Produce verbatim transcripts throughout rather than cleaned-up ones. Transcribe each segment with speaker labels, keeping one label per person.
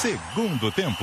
Speaker 1: Segundo tempo.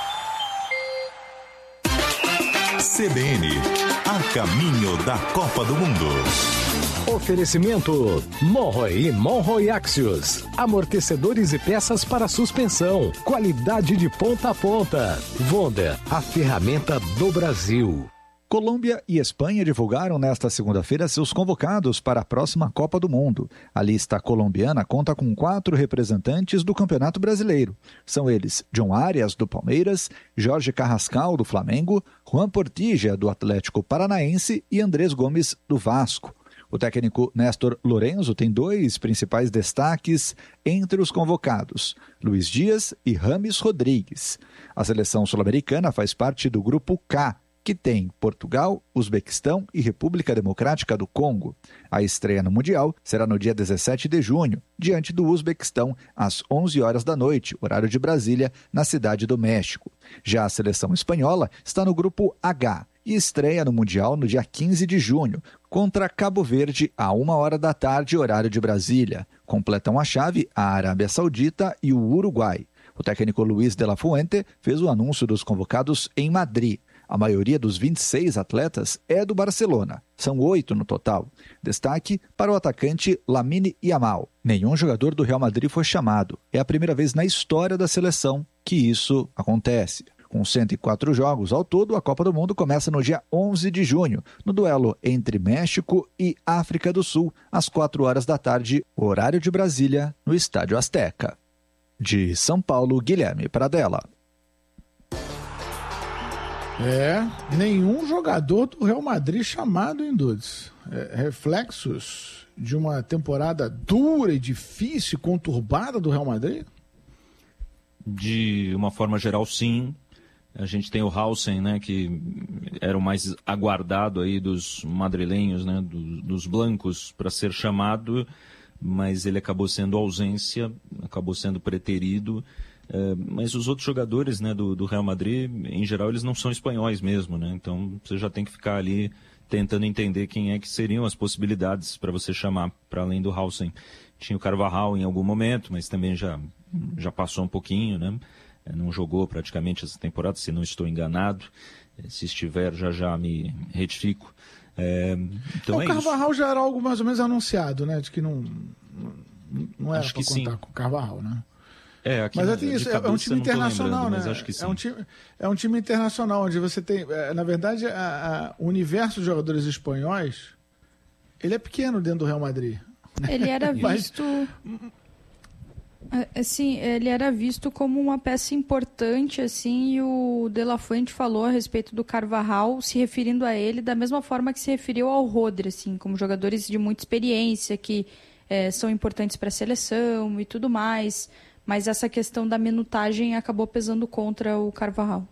Speaker 1: C B N, a caminho da Copa do Mundo.
Speaker 2: Oferecimento Monroe e Monroe Axios. Amortecedores e peças para suspensão. Qualidade de ponta a ponta. Wonder, a ferramenta do Brasil.
Speaker 3: Colômbia e Espanha divulgaram nesta segunda-feira seus convocados para a próxima Copa do Mundo. A lista colombiana conta com quatro representantes do Campeonato Brasileiro. São eles John Arias, do Palmeiras, Jorge Carrascal, do Flamengo, Juan Portilla, do Atlético Paranaense e Andrés Gomes, do Vasco. O técnico Néstor Lorenzo tem dois principais destaques entre os convocados, Luiz Dias e Rames Rodrigues. A seleção sul-americana faz parte do Grupo K, que tem Portugal, Uzbequistão e República Democrática do Congo. A estreia no Mundial será no dia dezessete de junho, diante do Uzbequistão, às onze horas da noite, horário de Brasília, na Cidade do México. Já a seleção espanhola está no Grupo H e estreia no Mundial no dia quinze de junho, contra Cabo Verde, à uma hora da tarde, horário de Brasília. Completam a chave a Arábia Saudita e o Uruguai. O técnico Luiz de la Fuente fez o anúncio dos convocados em Madrid. A maioria dos vinte e seis atletas é do Barcelona. São oito no total. Destaque para o atacante Lamine Yamal. Nenhum jogador do Real Madrid foi chamado. É a primeira vez na história da seleção que isso acontece. Com cento e quatro jogos ao todo, a Copa do Mundo começa no dia onze de junho, no duelo entre México e África do Sul, às quatro horas da tarde, horário de Brasília, no Estádio Azteca. De São Paulo, Guilherme Pradella.
Speaker 4: É, nenhum jogador do Real Madrid chamado em Dudes. É, reflexos de uma temporada dura e difícil, conturbada do Real Madrid?
Speaker 5: De uma forma geral, sim. A gente tem o Hausen, né, que era o mais aguardado aí dos madrilenhos, né, dos, dos blancos para ser chamado, mas ele acabou sendo ausência, acabou sendo preterido. É, mas os outros jogadores, né, do, do Real Madrid, em geral, eles não são espanhóis mesmo, né? Então você já tem que ficar ali tentando entender quem é que seriam as possibilidades para você chamar, para além do Hausen. Tinha o Carvajal em algum momento, mas também já, já passou um pouquinho, né? É, não jogou praticamente essa temporada, se não estou enganado. É, se estiver, já já me retifico. É, então
Speaker 4: o
Speaker 5: é
Speaker 4: Carvajal
Speaker 5: isso.
Speaker 4: já era algo mais ou menos anunciado, né? De que não, não era para contar
Speaker 5: sim.
Speaker 4: com o Carvajal, né?
Speaker 5: É, aqui
Speaker 4: mas
Speaker 5: na,
Speaker 4: é, isso, é um time internacional, né? Acho que sim. É um time, é um time internacional onde você tem, é, na verdade, a, a, o universo de jogadores espanhóis, ele é pequeno dentro do Real Madrid.
Speaker 6: Ele era visto, assim, ele era visto como uma peça importante, assim, e o De La Fuente falou a respeito do Carvajal, se referindo a ele da mesma forma que se referiu ao Rodri, assim, como jogadores de muita experiência que é, são importantes para a seleção e tudo mais. Mas essa questão da minutagem acabou pesando contra o Carvajal.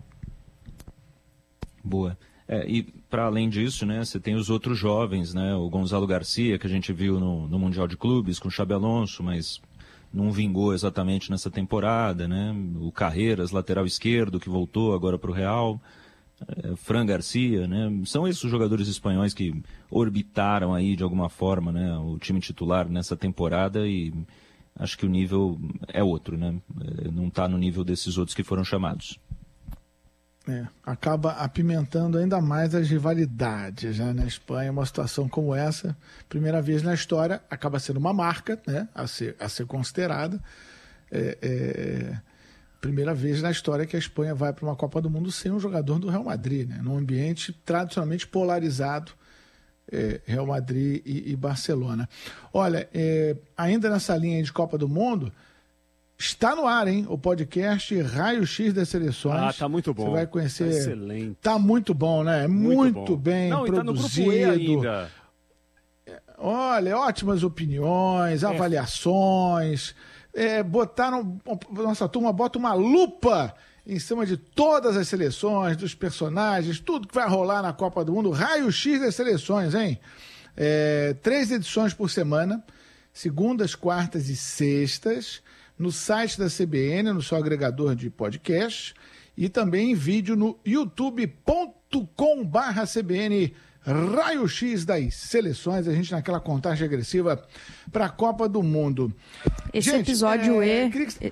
Speaker 5: Boa. É, e para além disso, né, você tem os outros jovens, né, o Gonzalo Garcia, que a gente viu no, no Mundial de Clubes com o Xabi Alonso, mas não vingou exatamente nessa temporada, né, o Carreiras, lateral esquerdo, que voltou agora para o Real, é, Fran Garcia, né, são esses os jogadores espanhóis que orbitaram aí de alguma forma, né, o time titular nessa temporada e acho que o nível é outro, né? Não está no nível desses outros que foram chamados.
Speaker 4: É, acaba apimentando ainda mais as rivalidades, né? Na Espanha, uma situação como essa, primeira vez na história, acaba sendo uma marca, né? a, ser, a ser considerada. É, é, primeira vez na história que a Espanha vai para uma Copa do Mundo sem um jogador do Real Madrid, né? Num ambiente tradicionalmente polarizado, É, Real Madrid e, e Barcelona. Olha, é, ainda nessa linha de Copa do Mundo, está no ar, hein? O podcast Raio X das Seleções.
Speaker 7: Ah, tá muito bom.
Speaker 4: Você vai conhecer.
Speaker 7: Tá excelente.
Speaker 4: Tá muito bom, né? Muito, muito bem
Speaker 7: Não,
Speaker 4: produzido.
Speaker 7: E tá no grupo E ainda.
Speaker 4: Olha, ótimas opiniões, é. avaliações. É, botaram. Nossa turma bota uma lupa em cima de todas as seleções, dos personagens, tudo que vai rolar na Copa do Mundo. Raio-X das seleções, hein? É, três edições por semana, segundas, quartas e sextas, no site da C B N, no seu agregador de podcast, e também em vídeo no youtube ponto com barra C B N Raio-X das seleções, a gente naquela contagem agressiva para a Copa do Mundo.
Speaker 6: Esse
Speaker 4: gente,
Speaker 6: episódio
Speaker 4: é,
Speaker 6: E...
Speaker 4: que...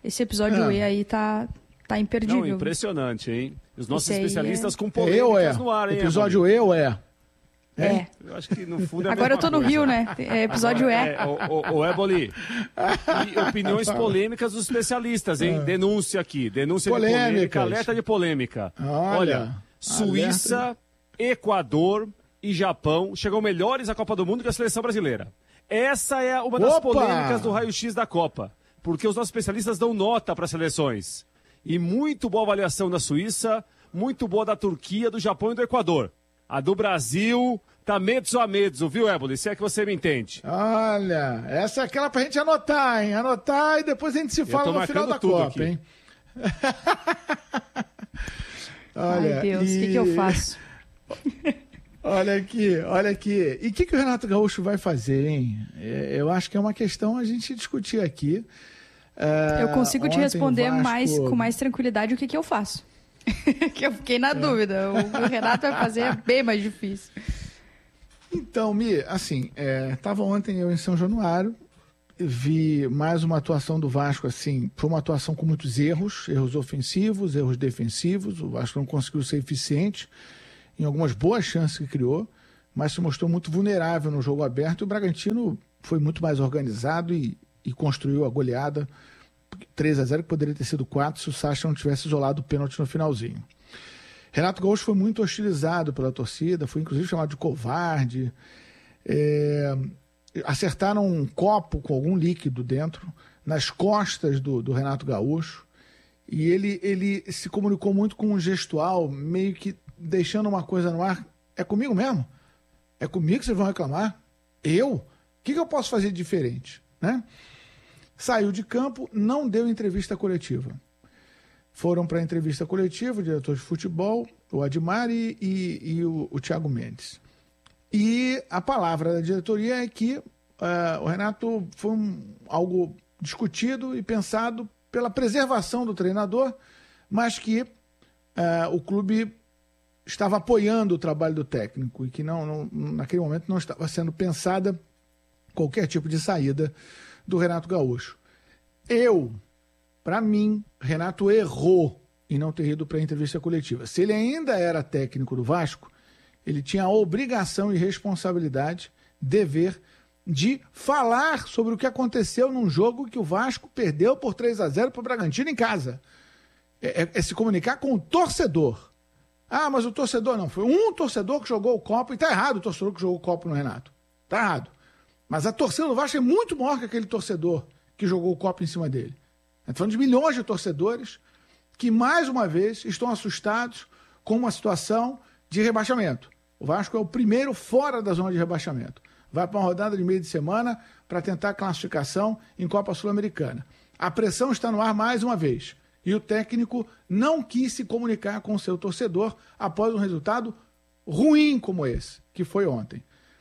Speaker 6: esse episódio
Speaker 4: É.
Speaker 6: E aí tá, tá imperdível.
Speaker 7: Não, impressionante, hein? Os nossos
Speaker 6: Esse aí
Speaker 7: especialistas
Speaker 6: é-
Speaker 7: com
Speaker 4: É
Speaker 7: polêmicas
Speaker 4: eu é.
Speaker 7: no ar, hein?
Speaker 4: Episódio
Speaker 7: Eboli?
Speaker 4: eu é.
Speaker 6: É.
Speaker 7: Eu acho que no fundo é a
Speaker 6: Agora eu tô
Speaker 7: mesma
Speaker 6: no
Speaker 7: coisa.
Speaker 6: Rio, né? É, episódio é.
Speaker 7: É, o, o, o Eboli, e opiniões polêmicas dos especialistas, hein? Denúncia aqui, denúncia de polêmica,
Speaker 4: Polêmicas.
Speaker 7: alerta de polêmica.
Speaker 4: Olha,
Speaker 7: Suíça, Equador e Japão chegam melhores à Copa do Mundo que a seleção brasileira. Essa é uma das
Speaker 4: Opa!
Speaker 7: polêmicas do raio-x da Copa, porque os nossos especialistas dão nota para as seleções. E muito boa avaliação da Suíça, muito boa da Turquia, do Japão e do Equador. A do Brasil tá medos a medos, viu, Eboli? Se é que você me entende.
Speaker 4: Olha, essa é aquela pra gente anotar, hein? Anotar e depois a gente se fala
Speaker 7: tô
Speaker 4: no final
Speaker 7: marcando
Speaker 4: da
Speaker 7: tudo
Speaker 4: Copa,
Speaker 7: aqui.
Speaker 4: hein? Olha,
Speaker 6: Ai, Deus, o
Speaker 4: e-
Speaker 6: que, que eu faço?
Speaker 4: Olha aqui, olha aqui. E o que, que o Renato Gaúcho vai fazer, hein? É, Eu acho que é uma questão a gente discutir aqui. É,
Speaker 6: Eu consigo te
Speaker 4: ontem o
Speaker 6: responder
Speaker 4: Vasco-
Speaker 6: mais, com mais tranquilidade o que, que eu faço. Que eu fiquei na dúvida. O, o Renato vai fazer é bem mais difícil.
Speaker 4: Então, Mi, assim, estava ontem eu em São Januário, vi mais uma atuação do Vasco, assim, foi uma atuação com muitos erros, erros ofensivos, erros defensivos, o Vasco não conseguiu ser eficiente em algumas boas chances que criou, mas se mostrou muito vulnerável no jogo aberto e o Bragantino foi muito mais organizado e, e construiu a goleada três a zero, que poderia ter sido quatro se o Sacha não tivesse isolado o pênalti no finalzinho. Renato Gaúcho foi muito hostilizado pela torcida, foi inclusive chamado de covarde. É, acertaram um copo com algum líquido dentro, nas costas do, do Renato Gaúcho, e ele, ele se comunicou muito com um gestual, meio que deixando uma coisa no ar. É comigo mesmo? É comigo que vocês vão reclamar? Eu? O que, que eu posso fazer de diferente? Né? Saiu de campo, não deu entrevista coletiva. Foram para a entrevista coletiva o diretor de futebol, o Admar e, e, e o, o Thiago Mendes. E a palavra da diretoria é que uh, o Renato foi um, algo discutido e pensado pela preservação do treinador, mas que uh, o clube estava apoiando o trabalho do técnico e que não, não, naquele momento não estava sendo pensada qualquer tipo de saída do Renato Gaúcho. Eu... Para mim, Renato errou em não ter ido para a entrevista coletiva. Se ele ainda era técnico do Vasco, ele tinha a obrigação e responsabilidade, dever, de falar sobre o que aconteceu num jogo que o Vasco perdeu por três a zero para o Bragantino em casa. É, é, é se comunicar com o torcedor. Ah, mas o torcedor não. Foi um torcedor que jogou o copo, e está errado o torcedor que jogou o copo no Renato. Está errado. Mas a torcida do Vasco é muito maior que aquele torcedor que jogou o copo em cima dele. Estamos falando de milhões de torcedores que, mais uma vez, estão assustados com uma situação de rebaixamento. O Vasco é o primeiro fora da zona de rebaixamento. Vai para uma rodada de meio de semana para tentar a classificação em Copa Sul-Americana. A pressão está no ar mais uma vez. E o técnico não quis se comunicar com o seu torcedor após um resultado ruim como esse, que foi ontem.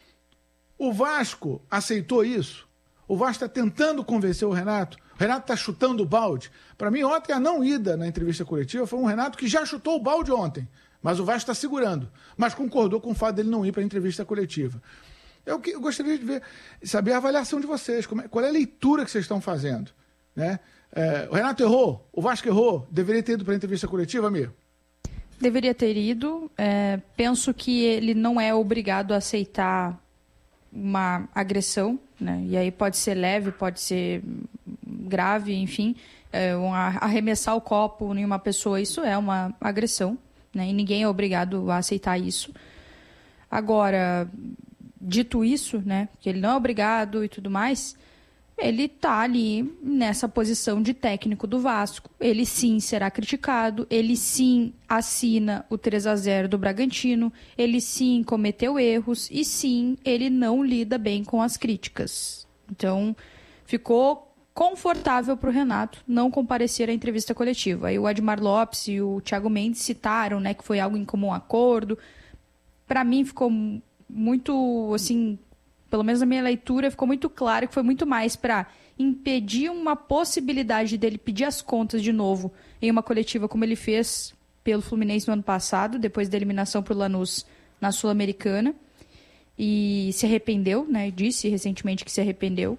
Speaker 4: O Vasco aceitou isso? O Vasco está tentando convencer o Renato? O Renato está chutando o balde? Para mim, ontem, a não ida na entrevista coletiva foi um Renato que já chutou o balde ontem, mas o Vasco está segurando, mas concordou com o fato dele não ir para a entrevista coletiva. Eu, que, eu gostaria de ver, saber a avaliação de vocês, como é, qual é a leitura que vocês estão fazendo, né? É, o Renato errou, o Vasco errou, deveria ter ido para a entrevista coletiva, Amir?
Speaker 6: Deveria ter ido. É, penso que ele não é obrigado a aceitar uma agressão, né? E aí pode ser leve, pode ser grave, enfim. É, um, arremessar o copo em uma pessoa, isso é uma agressão, né? E ninguém é obrigado a aceitar isso. Agora, dito isso, né, que ele não é obrigado e tudo mais, ele tá ali nessa posição de técnico do Vasco. Ele sim será criticado, ele sim assina o três a zero do Bragantino, ele sim cometeu erros e sim ele não lida bem com as críticas. Então, ficou confortável para o Renato não comparecer à entrevista coletiva. Aí o Admar Lopes e o Thiago Mendes citaram, né, que foi algo em comum acordo. Para mim ficou muito, assim, pelo menos na minha leitura, ficou muito claro que foi muito mais para impedir uma possibilidade dele pedir as contas de novo em uma coletiva como ele fez pelo Fluminense no ano passado, depois da eliminação para o Lanús na Sul-Americana, e se arrependeu, né? Disse recentemente que se arrependeu,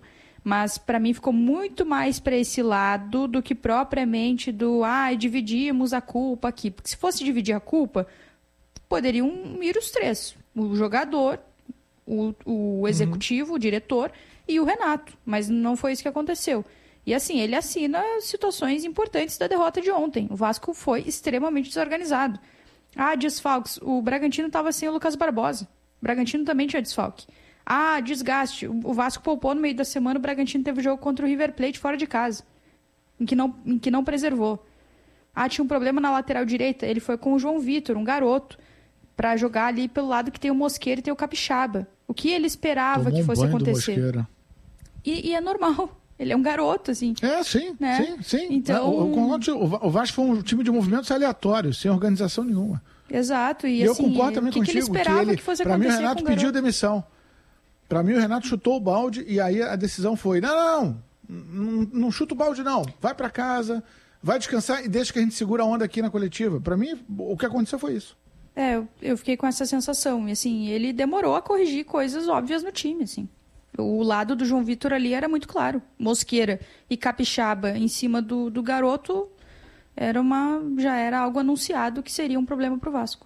Speaker 6: Mas para mim ficou muito mais para esse lado do que propriamente do ah, dividimos a culpa aqui. Porque se fosse dividir a culpa, poderiam ir os três. O jogador, o, o executivo, uhum. o diretor e o Renato. Mas não foi isso que aconteceu. E assim, ele assina situações importantes da derrota de ontem. O Vasco foi extremamente desorganizado. Ah, desfalques. O Bragantino estava sem o Lucas Barbosa. O Bragantino também tinha desfalque. Ah, desgaste. O Vasco poupou no meio da semana, o Bragantino teve jogo contra o River Plate fora de casa, em que não, em que não preservou. Ah, tinha um problema na lateral direita, ele foi com o João Vitor, um garoto, para jogar ali pelo lado que tem o Mosqueira e tem o Capixaba. O que ele esperava
Speaker 4: Tomou
Speaker 6: que fosse
Speaker 4: um banho
Speaker 6: acontecer?
Speaker 4: Do
Speaker 6: e, e é normal. Ele é um garoto, assim.
Speaker 4: É, sim,
Speaker 6: né?
Speaker 4: sim, sim.
Speaker 6: Então...
Speaker 4: O, o, o Vasco foi um time de movimentos aleatórios, sem organização nenhuma.
Speaker 6: Exato. E,
Speaker 4: e eu
Speaker 6: assim,
Speaker 4: concordo também
Speaker 6: que
Speaker 4: contigo,
Speaker 6: que ele esperava
Speaker 4: que, ele,
Speaker 6: que fosse
Speaker 4: pra
Speaker 6: acontecer.
Speaker 4: Para mim, o Renato pediu demissão. Para mim, o Renato chutou o balde e aí a decisão foi: não, não, não, não chuta o balde, não. Vai para casa, vai descansar e deixa que a gente segura a onda aqui na coletiva. Para mim, o que aconteceu foi isso.
Speaker 6: É, eu, eu fiquei com essa sensação. E assim, ele demorou a corrigir coisas óbvias no time, assim. O lado do João Vitor ali era muito claro. Mosqueira e Capixaba em cima do, do garoto era uma, já era algo anunciado que seria um problema para o Vasco.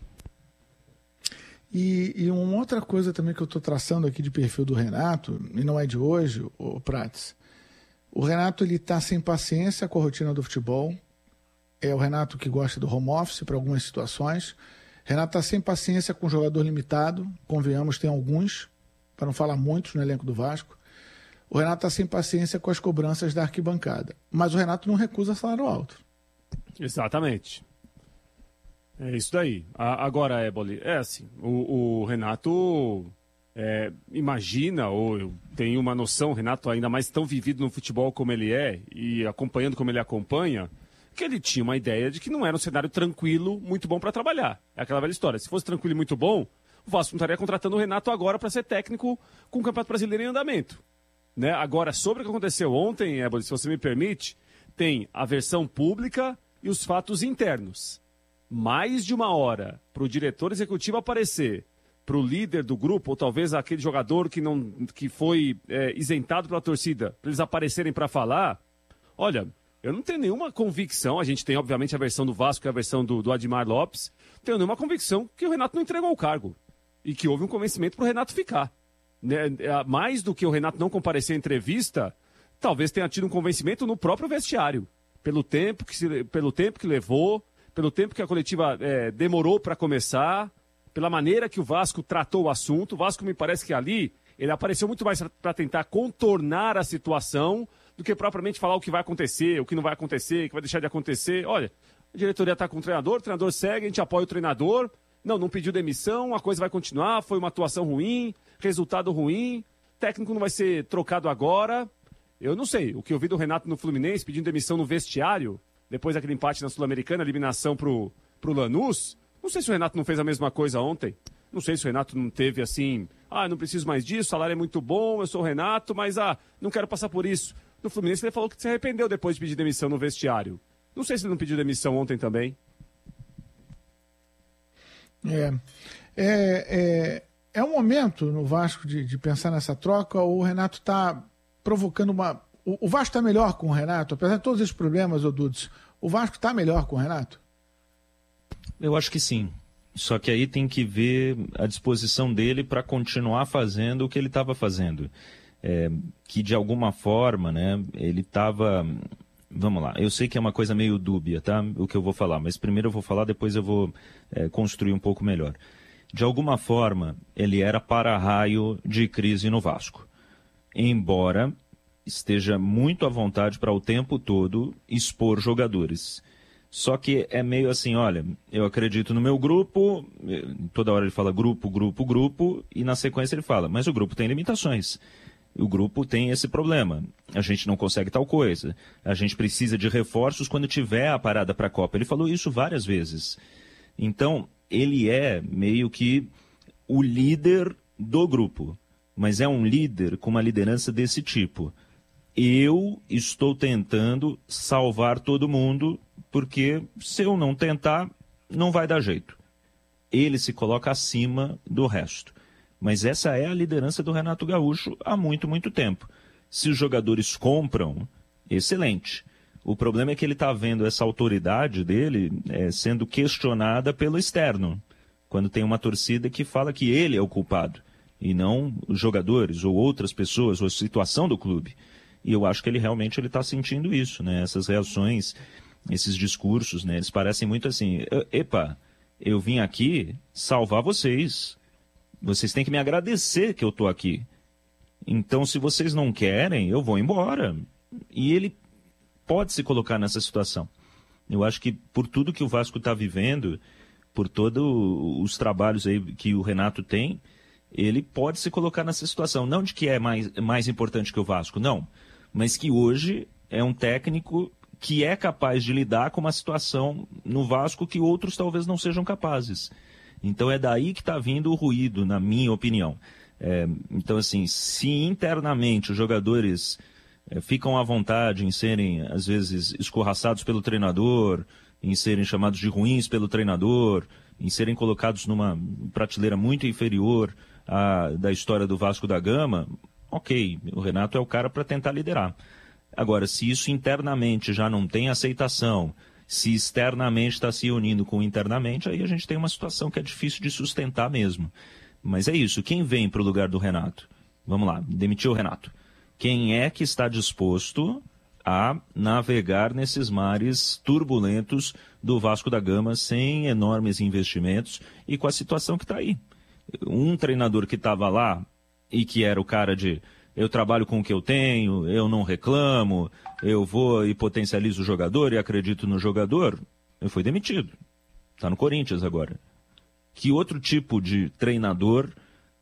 Speaker 4: E, e uma outra coisa também que eu estou traçando aqui de perfil do Renato, e não é de hoje, o Prates, o Renato ele está sem paciência com a rotina do futebol, é o Renato que gosta do home office para algumas situações, Renato está sem paciência com o jogador limitado, convenhamos, tem alguns, para não falar muitos no elenco do Vasco, o Renato está sem paciência com as cobranças da arquibancada, mas o Renato não recusa salário alto.
Speaker 7: Exatamente. É isso daí. A, agora, Éboli, é assim, o, o Renato é, imagina, ou eu tenho uma noção, o Renato ainda mais tão vivido no futebol como ele é, e acompanhando como ele acompanha, que ele tinha uma ideia de que não era um cenário tranquilo, muito bom para trabalhar. É aquela velha história. Se fosse tranquilo e muito bom, o Vasco não estaria contratando o Renato agora para ser técnico com o Campeonato Brasileiro em andamento. Né? Agora, sobre o que aconteceu ontem, Éboli, se você me permite, tem a versão pública e os fatos internos. Mais de uma hora para o diretor executivo aparecer, para o líder do grupo, ou talvez aquele jogador que, não, que foi é, isentado pela torcida, para eles aparecerem para falar, olha, eu não tenho nenhuma convicção, a gente tem obviamente a versão do Vasco e a versão do, do Admar Lopes, não tenho nenhuma convicção que o Renato não entregou o cargo e que houve um convencimento para o Renato ficar. Né? Mais do que o Renato não comparecer à entrevista, talvez tenha tido um convencimento no próprio vestiário, pelo tempo que, se, pelo tempo que levou, pelo tempo que a coletiva é, demorou para começar, pela maneira que o Vasco tratou o assunto. O Vasco me parece que ali ele apareceu muito mais para tentar contornar a situação do que propriamente falar o que vai acontecer, o que não vai acontecer, o que vai deixar de acontecer. Olha, a diretoria está com o treinador, o treinador segue, a gente apoia o treinador. Não, não pediu demissão, a coisa vai continuar, foi uma atuação ruim, resultado ruim, técnico não vai ser trocado agora. Eu não sei, o que eu vi do Renato no Fluminense pedindo demissão no vestiário, depois daquele empate na Sul-Americana, eliminação pro, pro Lanús, não sei se o Renato não fez a mesma coisa ontem. Não sei se o Renato não teve assim, ah, não preciso mais disso, o salário é muito bom, eu sou o Renato, mas ah, não quero passar por isso. No Fluminense ele falou que se arrependeu depois de pedir demissão no vestiário. Não sei se ele não pediu demissão ontem também.
Speaker 4: É, é, é, é um momento no Vasco de, de pensar nessa troca, ou o Renato está provocando uma... O, o Vasco está melhor com o Renato, apesar de todos esses problemas, ô Dudes, o Vasco está melhor com o Renato?
Speaker 5: Eu acho que sim. Só que aí tem que ver a disposição dele para continuar fazendo o que ele estava fazendo. É, que de alguma forma, né, ele estava... Vamos lá, eu sei que é uma coisa meio dúbia, tá? O que eu vou falar, mas primeiro eu vou falar, depois eu vou é, construir um pouco melhor. De alguma forma, ele era para-raio de crise no Vasco. Embora esteja muito à vontade para o tempo todo expor jogadores. Só que é meio assim, olha, eu acredito no meu grupo, toda hora ele fala grupo, grupo, grupo, e na sequência ele fala, mas o grupo tem limitações. O grupo tem esse problema. A gente não consegue tal coisa. A gente precisa de reforços quando tiver a parada para a Copa. Ele falou isso várias vezes. Então, ele é meio que o líder do grupo. Mas é um líder com uma liderança desse tipo. Eu estou tentando salvar todo mundo, porque se eu não tentar, não vai dar jeito. Ele se coloca acima do resto. Mas essa é a liderança do Renato Gaúcho há muito, muito tempo. Se os jogadores compram, excelente. O problema é que ele está vendo essa autoridade dele é, sendo questionada pelo externo, quando tem uma torcida que fala que ele é o culpado, e não os jogadores ou outras pessoas, ou a situação do clube. E eu acho que ele realmente está sentindo isso, né? Essas reações, esses discursos, né? Eles parecem muito assim, epa, eu vim aqui salvar vocês, vocês têm que me agradecer que eu estou aqui. Então, se vocês não querem, eu vou embora. E ele pode se colocar nessa situação. Eu acho que por tudo que o Vasco está vivendo, por todos os trabalhos aí que o Renato tem, ele pode se colocar nessa situação. Não de que é mais, mais importante que o Vasco, não. Mas que hoje é um técnico que é capaz de lidar com uma situação no Vasco que outros talvez não sejam capazes. Então é daí que está vindo o ruído, na minha opinião. É, então, assim, se internamente os jogadores é, ficam à vontade em serem, às vezes, escorraçados pelo treinador, em serem chamados de ruins pelo treinador, em serem colocados numa prateleira muito inferior à da história do Vasco da Gama, ok, o Renato é o cara para tentar liderar. Agora, se isso internamente já não tem aceitação, se externamente está se unindo com internamente, aí a gente tem uma situação que é difícil de sustentar mesmo. Mas é isso, quem vem para o lugar do Renato? Vamos lá, demitiu o Renato. Quem é que está disposto a navegar nesses mares turbulentos do Vasco da Gama sem enormes investimentos e com a situação que está aí? Um treinador que estava lá e que era o cara de eu trabalho com o que eu tenho, eu não reclamo, eu vou e potencializo o jogador e acredito no jogador, ele foi demitido. Está no Corinthians agora. Que outro tipo de treinador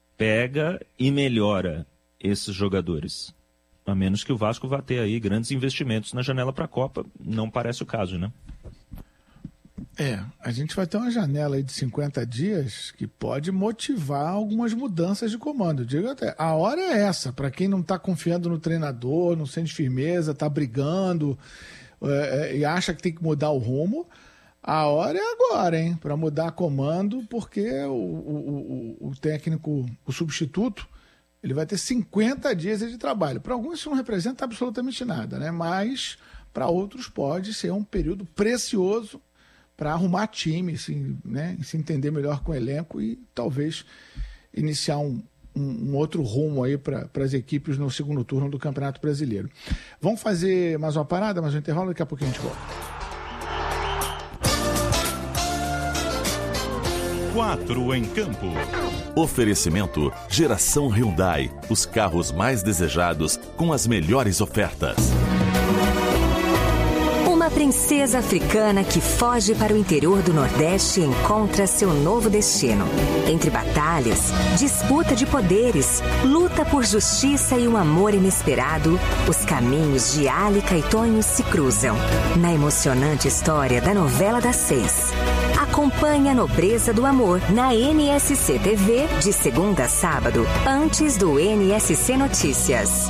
Speaker 5: pega e melhora esses jogadores? A menos que o Vasco vá ter aí grandes investimentos na janela para a Copa, não parece o caso, né?
Speaker 4: É, a gente vai ter uma janela aí de cinquenta dias que pode motivar algumas mudanças de comando. Eu digo até, a hora é essa, para quem não está confiando no treinador, não sente firmeza, está brigando é, e acha que tem que mudar o rumo, a hora é agora, hein? Para mudar comando, porque o, o, o, o técnico, o substituto, ele vai ter cinquenta dias de trabalho. Para alguns isso não representa absolutamente nada, né? Mas para outros pode ser um período precioso para arrumar time, assim, né? Se entender melhor com o elenco e talvez iniciar um, um, um outro rumo aí para as equipes no segundo turno do Campeonato Brasileiro. Vamos fazer mais uma parada, mais um intervalo, daqui a pouquinho a gente volta.
Speaker 1: Quatro em campo.
Speaker 8: Oferecimento Geração Hyundai, os carros mais desejados com as melhores ofertas.
Speaker 9: Uma princesa africana que foge para o interior do Nordeste encontra seu novo destino. Entre batalhas, disputa de poderes, luta por justiça e um amor inesperado, os caminhos de Álica e Tonho se cruzam. Na emocionante história da novela das seis. Acompanhe a nobreza do amor na N S C T V de segunda a sábado, antes do N S C Notícias.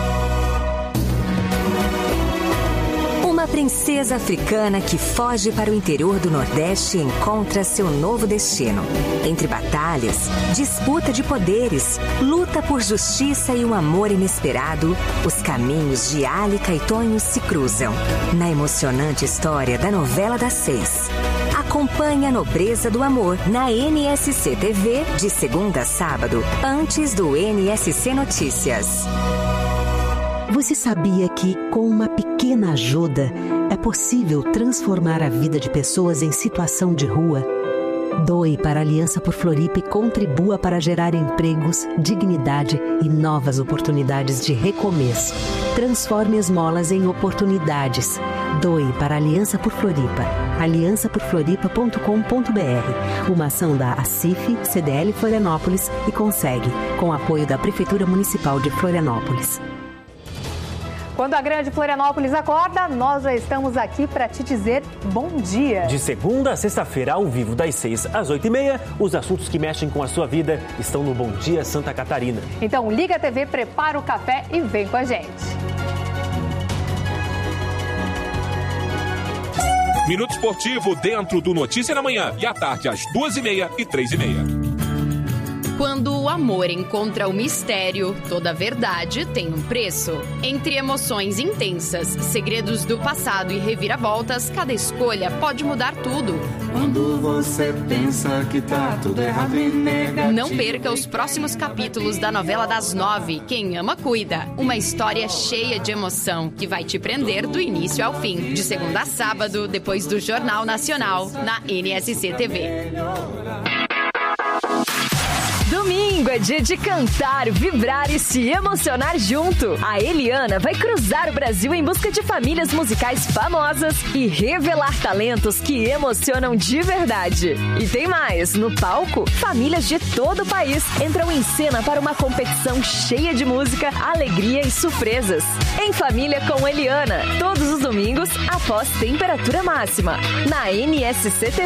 Speaker 9: Uma princesa africana que foge para o interior do Nordeste encontra seu novo destino. Entre batalhas, disputa de poderes, luta por justiça e um amor inesperado, os caminhos de Álica e Tonho se cruzam. Na emocionante história da novela das seis. Acompanhe a nobreza do amor na N S C T V de segunda a sábado, antes do N S C Notícias.
Speaker 10: Você sabia que, com uma pequena ajuda, é possível transformar a vida de pessoas em situação de rua? Doe para a Aliança por Floripa e contribua para gerar empregos, dignidade e novas oportunidades de recomeço. Transforme esmolas em oportunidades. Doe para a Aliança por Floripa. aliança por floripa ponto com ponto b r. Uma ação da ACIF, C D L Florianópolis e Consegue, com apoio da Prefeitura Municipal de Florianópolis.
Speaker 11: Quando a Grande Florianópolis acorda, nós já estamos aqui para te dizer bom dia.
Speaker 12: De segunda a sexta-feira, ao vivo, das seis às oito e meia, os assuntos que mexem com a sua vida estão no Bom Dia Santa Catarina.
Speaker 11: Então liga a T V, prepara o café e vem com a gente.
Speaker 13: Minuto Esportivo dentro do Notícia na Manhã e à tarde às duas e meia e três e meia. Quando o amor encontra o mistério, toda verdade tem um preço. Entre emoções intensas, segredos do passado e reviravoltas, cada escolha pode mudar tudo.
Speaker 14: Quando você pensa que tá tudo errado e negativo.
Speaker 13: Não perca os próximos capítulos da novela das nove, Quem Ama Cuida. Uma história cheia de emoção que vai te prender do início ao fim. De segunda a sábado, depois do Jornal Nacional, na N S C T V.
Speaker 15: Domingo é dia de cantar, vibrar e se emocionar junto. A Eliana vai cruzar o Brasil em busca de famílias musicais famosas e revelar talentos que emocionam de verdade. E tem mais, no palco, famílias de todo o país entram em cena para uma competição cheia de música, alegria e surpresas. Em Família com Eliana, todos os domingos após temperatura máxima, na N S C T